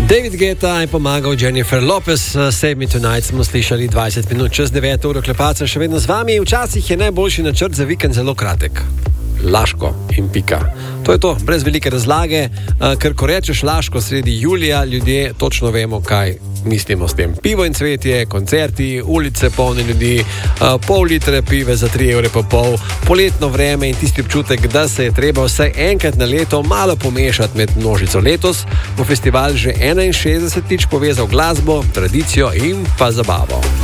David Guetta je pomagal Jennifer Lopez, Save Me Tonight smo slišali 20 minut čez 9 uro, Klepaca še vedno z vami. Včasih je najboljši načrt za vikend zelo kratek. Laško in pika. To je to, brez velike razlage, ker ko rečeš Laško sredi julija, ljudje točno vemo, kaj mislimo s tem. Pivo in cvetje, koncerti, ulice polne ljudi, pol litre pive za 3,5 evra, poletno vreme in tisti občutek, da se je treba vsaj enkrat na leto malo pomešati med množico. Letos bo festival že 61-tič povezal glasbo, tradicijo in pa zabavo.